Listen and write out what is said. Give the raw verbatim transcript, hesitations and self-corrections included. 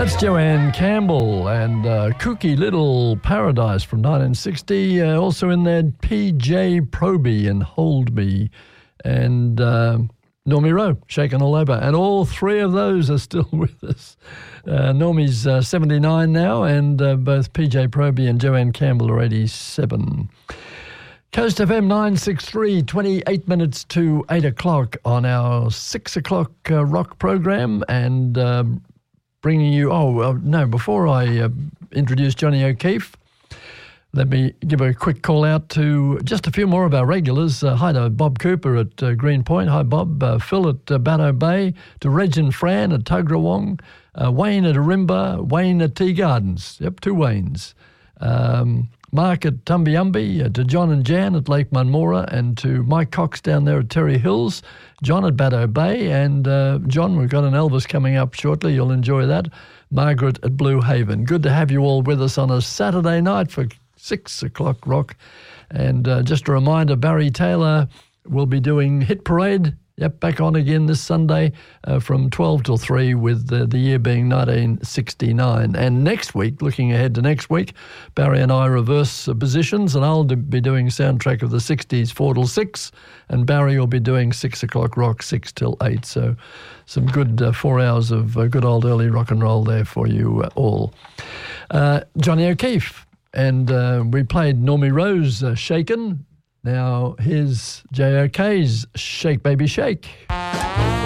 That's Joanne Campbell and uh, Kooky Little Paradise from nineteen sixty. Uh, also in there, P J Proby and Hold Me. And uh, Normie Rowe, Shaken All Over. And all three of those are still with us. Uh, Normie's uh, seventy-nine now, and uh, both P J Proby and Joanne Campbell are eighty-seven. Coast F M nine sixty-three, twenty-eight minutes to eight o'clock on our six o'clock uh, rock program. And... Uh, bringing you, oh, uh, no, before I uh, introduce Johnny O'Keefe, let me give a quick call out to just a few more of our regulars. Uh, hi to Bob Cooper at uh, Greenpoint. Hi, Bob. Uh, Phil at uh, Batto Bay. To Reg and Fran at Tuggerawong. Uh, Wayne at Arimba. Wayne at Tea Gardens. Yep, two Waynes. Um, Mark at Tumbiumbi, uh, to John and Jan at Lake Munmora, and to Mike Cox down there at Terry Hills, John at Batto Bay, and uh, John, we've got an Elvis coming up shortly. You'll enjoy that. Margaret at Blue Haven. Good to have you all with us on a Saturday night for six o'clock rock. And uh, just a reminder, Barry Taylor will be doing Hit Parade. Yep, back on again this Sunday uh, from twelve till three, with uh, the year being nineteen sixty-nine. And next week, looking ahead to next week, Barry and I reverse uh, positions, and I'll be doing soundtrack of the sixties four till six, and Barry will be doing six o'clock rock six till eight. So some good uh, four hours of uh, good old early rock and roll there for you uh, all. Uh, Johnny O'Keefe, and uh, we played Normie Rowe's uh, Shaken. Now, here's J O K's Shake Baby Shake.